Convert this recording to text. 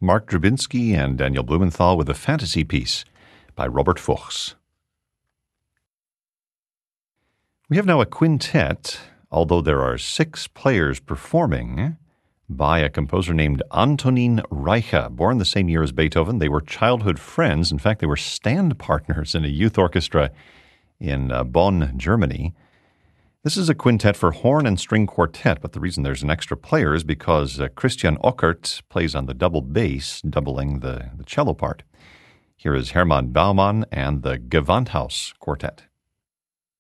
Mark Drabinski and Daniel Blumenthal with a fantasy piece by Robert Fuchs. We have now a quintet, although there are 6 players performing, by a composer named Antonin Reicha. Born the same year as Beethoven, they were childhood friends. In fact, they were stand partners in a youth orchestra in Bonn, Germany. This is a quintet for horn and string quartet, but the reason there's an extra player is because Christian Ockert plays on the double bass, doubling the cello part. Here is Hermann Baumann and the Gewandhaus Quartet.